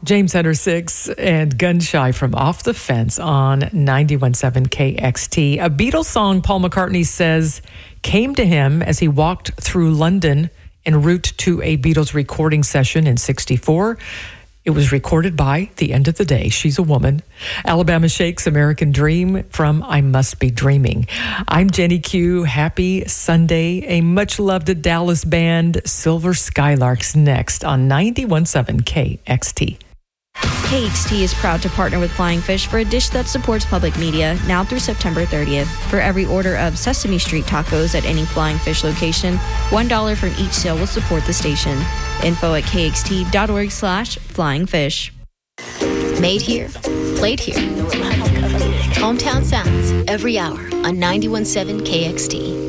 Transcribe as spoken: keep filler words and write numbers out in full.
James Hunter six and Gun Shy from Off the Fence on ninety-one point seven K X T. A Beatles song, Paul McCartney says, came to him as he walked through London en route to a Beatles recording session in sixty-four. It was recorded by The End of the Day. She's a woman. Alabama Shakes, American Dream from I Must Be Dreaming. I'm Jenny Q. Happy Sunday. A much-loved Dallas band, Silver Skylarks, next on ninety-one point seven K X T. K X T is proud to partner with Flying Fish for a dish that supports public media now through September thirtieth. For every order of Sesame Street tacos at any Flying Fish location, one dollar from each sale will support the station. Info at kxt.org slash flying fish. Made here, played here. Hometown sounds every hour on ninety-one point seven K X T.